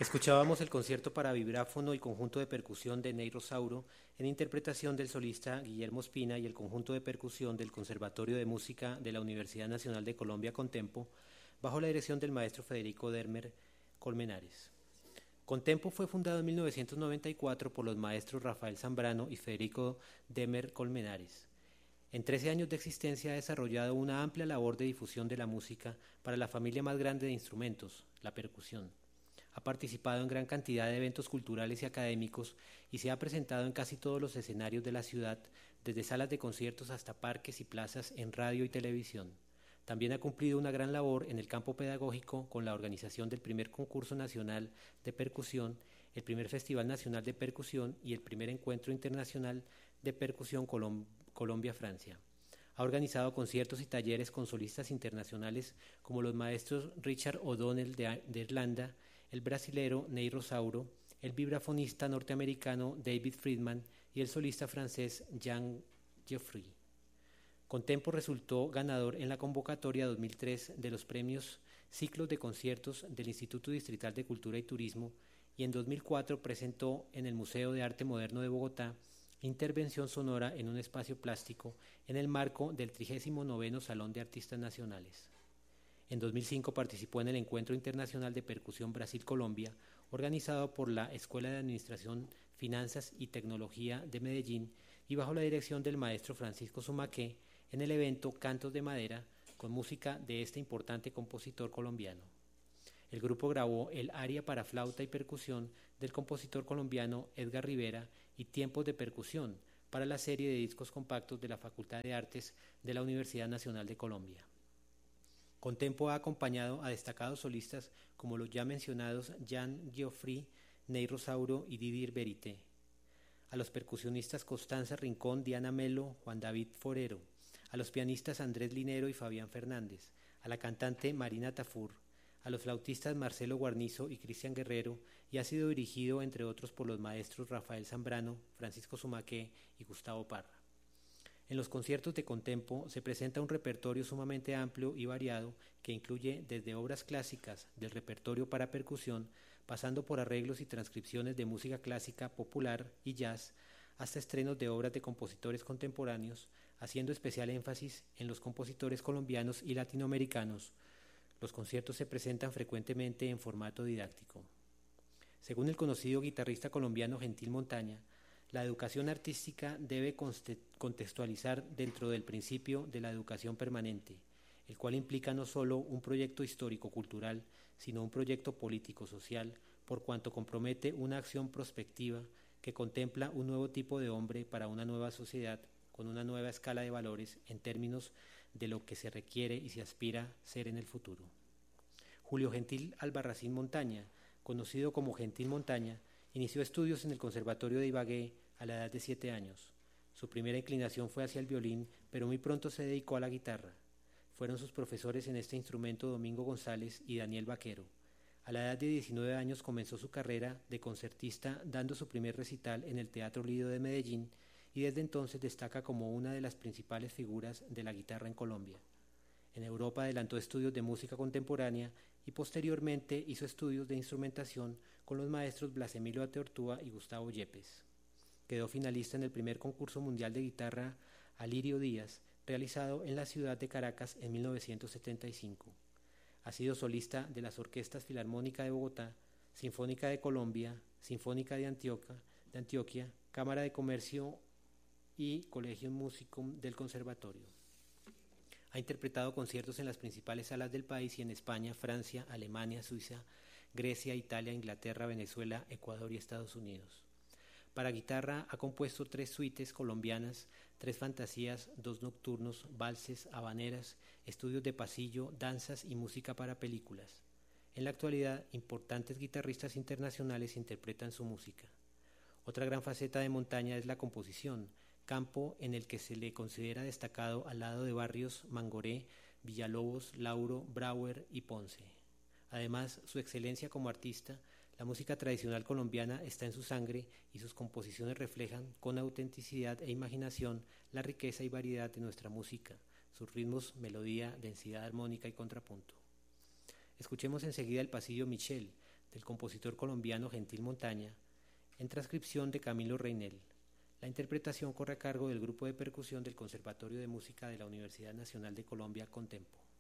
Escuchábamos el concierto para vibráfono y conjunto de percusión de Ney Rosauro en interpretación del solista Guillermo Espina y el conjunto de percusión del Conservatorio de Música de la Universidad Nacional de Colombia Contempo, bajo la dirección del maestro Federico Dermer Colmenares. Contempo fue fundado en 1994 por los maestros Rafael Zambrano y Federico Dermer Colmenares. En 13 años de existencia ha desarrollado una amplia labor de difusión de la música para la familia más grande de instrumentos, la percusión. Ha participado en gran cantidad de eventos culturales y académicos y se ha presentado en casi todos los escenarios de la ciudad, desde salas de conciertos hasta parques y plazas en radio y televisión. También ha cumplido una gran labor en el campo pedagógico con la organización del primer concurso nacional de percusión, el primer Festival Nacional de Percusión y el primer Encuentro Internacional de Percusión Colombia-Francia. Ha organizado conciertos y talleres con solistas internacionales como los maestros Richard O'Donnell de Irlanda, el brasilero Ney Rosauro, el vibrafonista norteamericano David Friedman y el solista francés Jean Geoffrey. Contempo resultó ganador en la convocatoria 2003 de los premios Ciclos de Conciertos del Instituto Distrital de Cultura y Turismo y en 2004 presentó en el Museo de Arte Moderno de Bogotá Intervención sonora en un espacio plástico en el marco del 39º Salón de Artistas Nacionales. En 2005 participó en el Encuentro Internacional de Percusión Brasil-Colombia, organizado por la Escuela de Administración, Finanzas y Tecnología de Medellín y bajo la dirección del maestro Francisco Sumaqué en el evento Cantos de Madera, con música de este importante compositor colombiano. El grupo grabó el aria para flauta y percusión del compositor colombiano Edgar Rivera y Tiempos de Percusión para la serie de discos compactos de la Facultad de Artes de la Universidad Nacional de Colombia. Contempo ha acompañado a destacados solistas como los ya mencionados Jean Geoffrey, Ney Rosauro y Didier Verité, a los percusionistas Constanza Rincón, Diana Melo, Juan David Forero, a los pianistas Andrés Linero y Fabián Fernández, a la cantante Marina Tafur, a los flautistas Marcelo Guarnizo y Cristian Guerrero y ha sido dirigido entre otros por los maestros Rafael Zambrano, Francisco Sumaqué y Gustavo Parra. En los conciertos de Contempo se presenta un repertorio sumamente amplio y variado que incluye desde obras clásicas del repertorio para percusión, pasando por arreglos y transcripciones de música clásica, popular y jazz, hasta estrenos de obras de compositores contemporáneos, haciendo especial énfasis en los compositores colombianos y latinoamericanos. Los conciertos se presentan frecuentemente en formato didáctico. Según el conocido guitarrista colombiano Gentil Montaña, la educación artística debe contextualizar dentro del principio de la educación permanente, el cual implica no solo un proyecto histórico-cultural, sino un proyecto político-social, por cuanto compromete una acción prospectiva que contempla un nuevo tipo de hombre para una nueva sociedad, con una nueva escala de valores en términos de lo que se requiere y se aspira ser en el futuro. Julio Gentil Albarracín Montaña, conocido como Gentil Montaña, inició estudios en el Conservatorio de Ibagué a la edad de 7 años. Su primera inclinación fue hacia el violín, pero muy pronto se dedicó a la guitarra. Fueron sus profesores en este instrumento Domingo González y Daniel Vaquero. A la edad de 19 años comenzó su carrera de concertista dando su primer recital en el Teatro Lido de Medellín y desde entonces destaca como una de las principales figuras de la guitarra en Colombia. En Europa adelantó estudios de música contemporánea y posteriormente hizo estudios de instrumentación con los maestros Blas Emilio Ateortúa y Gustavo Yepes. Quedó finalista en el primer concurso mundial de guitarra Alirio Díaz, realizado en la ciudad de Caracas en 1975. Ha sido solista de las Orquestas Filarmónica de Bogotá, Sinfónica de Colombia, Sinfónica de Antioquia, Cámara de Comercio y Collegium Musicum del Conservatorio. Ha interpretado conciertos en las principales salas del país y en España, Francia, Alemania, Suiza, Grecia, Italia, Inglaterra, Venezuela, Ecuador y Estados Unidos. Para guitarra ha compuesto 3 suites colombianas, 3 fantasías, 2 nocturnos, valses, habaneras, estudios de pasillo, danzas y música para películas. En la actualidad, importantes guitarristas internacionales interpretan su música. Otra gran faceta de Montaña es la composición, campo en el que se le considera destacado al lado de barrios Mangoré, Villalobos, Lauro, Brauer y Ponce. Además, su excelencia como artista, la música tradicional colombiana está en su sangre y sus composiciones reflejan con autenticidad e imaginación la riqueza y variedad de nuestra música, sus ritmos, melodía, densidad armónica y contrapunto. Escuchemos enseguida el pasillo Michel, del compositor colombiano Gentil Montaña, en transcripción de Camilo Reinel. La interpretación corre a cargo del grupo de percusión del Conservatorio de Música de la Universidad Nacional de Colombia, Contempo.